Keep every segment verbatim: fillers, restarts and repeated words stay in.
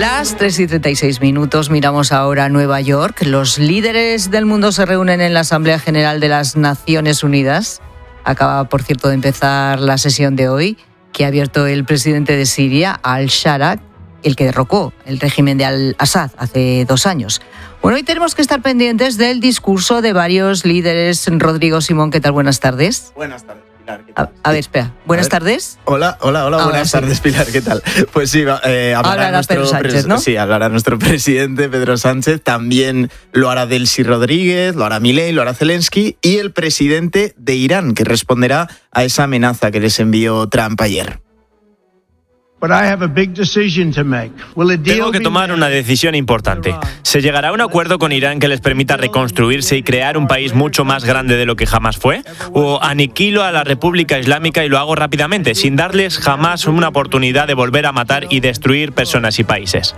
Las tres y treinta y seis minutos, miramos ahora a Nueva York. Los líderes del mundo se reúnen en la Asamblea General de las Naciones Unidas. Acaba, por cierto, de empezar la sesión de hoy, que ha abierto el presidente de Siria, al-Shara, el que derrocó el régimen de al-Assad hace dos años. Bueno, hoy tenemos que estar pendientes del discurso de varios líderes. Rodrigo Simón, ¿qué tal? Buenas tardes. Buenas tardes, Pilar. ¿Qué tal? A, a ver, espera. Buenas ver. tardes. Hola, hola, hola. Ahora buenas sí. tardes, Pilar. ¿Qué tal? Pues sí, eh, hablará, hablará nuestro Pedro Sánchez, ¿no? Sí, hablará nuestro presidente, Pedro Sánchez. También lo hará Delcy Rodríguez, lo hará Milei, lo hará Zelensky y el presidente de Irán, que responderá a esa amenaza que les envió Trump ayer. Tengo que tomar una decisión importante. ¿Se llegará a un acuerdo con Irán que les permita reconstruirse y crear un país mucho más grande de lo que jamás fue? ¿O aniquilo a la República Islámica y lo hago rápidamente, sin darles jamás una oportunidad de volver a matar y destruir personas y países?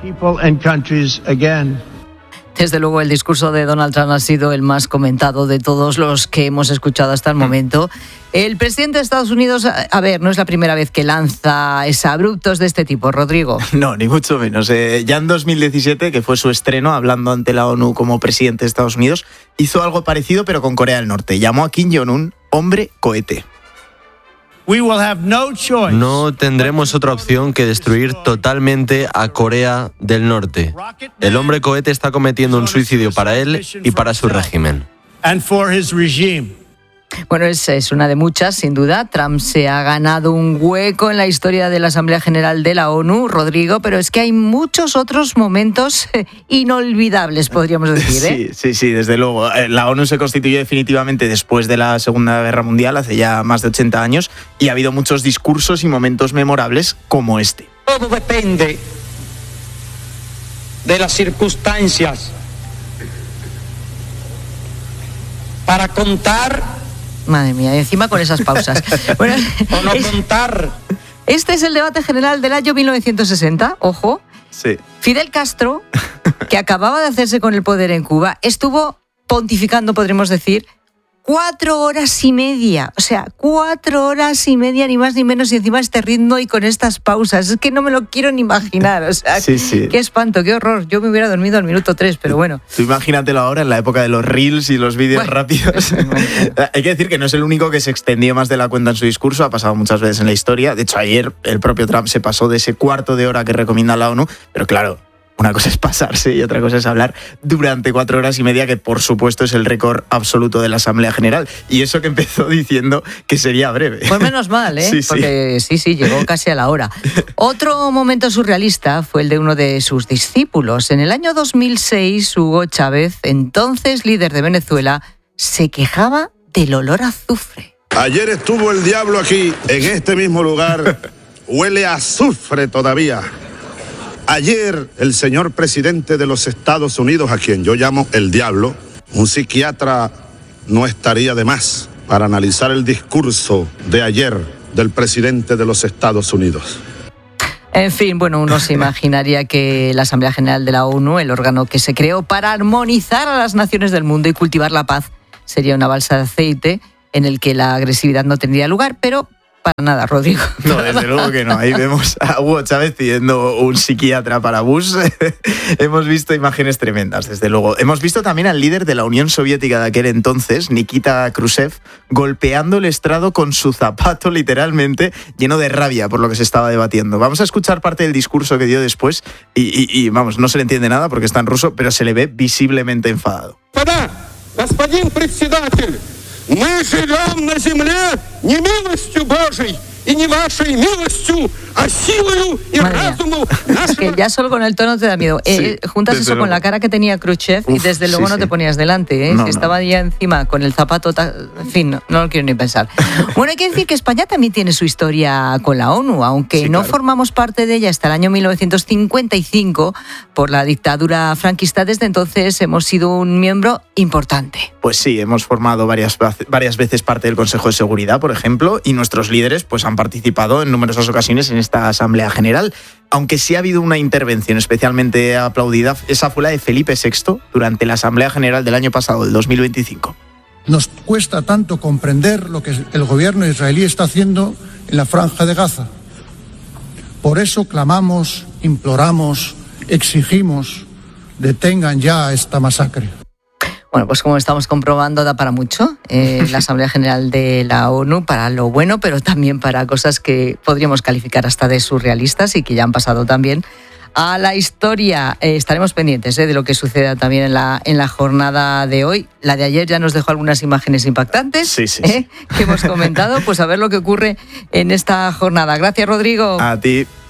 Desde luego, el discurso de Donald Trump ha sido el más comentado de todos los que hemos escuchado hasta el momento. El presidente de Estados Unidos, a ver, no es la primera vez que lanza exabruptos de este tipo, Rodrigo. No, ni mucho menos. Eh, ya en dos mil diecisiete, que fue su estreno, hablando ante la ONU como presidente de Estados Unidos, hizo algo parecido pero con Corea del Norte. Llamó a Kim Jong-un hombre cohete. No tendremos otra opción que destruir totalmente a Corea del Norte. El hombre cohete está cometiendo un suicidio para él y para su régimen. Bueno, es, es una de muchas, sin duda. Trump se ha ganado un hueco en la historia de la Asamblea General de la ONU, Rodrigo, pero es que hay muchos otros momentos inolvidables, podríamos decir, ¿eh? Sí, sí, sí, desde luego. La ONU se constituyó definitivamente después de la Segunda Guerra Mundial, hace ya más de ochenta años, y ha habido muchos discursos y momentos memorables como este. Todo depende de las circunstancias. Para contar... Madre mía, y encima con esas pausas. Bueno, o no contar. Este es el debate general del año mil novecientos sesenta, ojo. Sí. Fidel Castro, que acababa de hacerse con el poder en Cuba, estuvo pontificando, podremos decir, cuatro horas y media. O sea, cuatro horas y media, ni más ni menos, y encima este ritmo y con estas pausas. Es que no me lo quiero ni imaginar. O sea, sí, sí. Qué espanto, qué horror. Yo me hubiera dormido al minuto tres, pero bueno. Tú imagínatelo ahora en la época de los reels y los vídeos bueno, rápidos. Hay que decir que no es el único que se extendió más de la cuenta en su discurso. Ha pasado muchas veces en la historia. De hecho, ayer el propio Trump se pasó de ese cuarto de hora que recomienda la ONU. Pero claro, una cosa es pasarse y otra cosa es hablar durante cuatro horas y media, que por supuesto es el récord absoluto de la Asamblea General. Y eso que empezó diciendo que sería breve. Pues menos mal, ¿eh? Sí, sí. Porque sí, sí, llegó casi a la hora. Otro momento surrealista fue el de uno de sus discípulos. En el año dos mil seis, Hugo Chávez, entonces líder de Venezuela, se quejaba del olor a azufre. Ayer estuvo el diablo aquí, en este mismo lugar. Huele a azufre todavía. Ayer, el señor presidente de los Estados Unidos, a quien yo llamo el diablo, un psiquiatra no estaría de más para analizar el discurso de ayer del presidente de los Estados Unidos. En fin, bueno, uno se imaginaría que la Asamblea General de la ONU, el órgano que se creó para armonizar a las naciones del mundo y cultivar la paz, sería una balsa de aceite en el que la agresividad no tendría lugar, pero... para nada, Rodrigo. No, desde luego que no. Ahí vemos a Hugo Chávez pidiendo un psiquiatra para Bush. Hemos visto imágenes tremendas, desde luego. Hemos visto también al líder de la Unión Soviética de aquel entonces, Nikita Khrushchev, golpeando el estrado con su zapato, literalmente, lleno de rabia por lo que se estaba debatiendo. Vamos a escuchar parte del discurso que dio después y, y, y vamos, no se le entiende nada porque está en ruso, pero se le ve visiblemente enfadado. Господин председатель, мы живем на земле не милостью Божией и не вашей милостью, а силою и разумом нашего... Que ya solo con el tono te da miedo. Eh, Sí, juntas eso desde con luego. la cara que tenía Khrushchev y Uf, desde luego sí, no sí. te ponías delante, ¿eh? No, Si no. estaba ya encima con el zapato... ta- En fin, no, no lo quiero ni pensar. Bueno, hay que decir que España también tiene su historia con la ONU, aunque Sí, no claro. formamos parte de ella hasta el año mil novecientos cincuenta y cinco por la dictadura franquista. Desde entonces hemos sido un miembro importante. Pues sí, hemos formado varias, varias veces parte del Consejo de Seguridad, por ejemplo, y nuestros líderes pues, han participado en numerosas ocasiones en esta Asamblea General. Aunque sí ha habido una intervención especialmente aplaudida, esa fue la de Felipe sexto durante la Asamblea General del año pasado, del dos mil veinticinco. Nos cuesta tanto comprender lo que el gobierno israelí está haciendo en la Franja de Gaza. Por eso clamamos, imploramos exigimos detengan ya esta masacre. Bueno, pues como estamos comprobando, da para mucho eh, la Asamblea General de la ONU, para lo bueno, pero también para cosas que podríamos calificar hasta de surrealistas y que ya han pasado también a la historia. Eh, estaremos pendientes eh, de lo que suceda también en la, en la jornada de hoy. La de ayer ya nos dejó algunas imágenes impactantes sí, sí, eh, sí. que hemos comentado. Pues a ver lo que ocurre en esta jornada. Gracias, Rodrigo. A ti.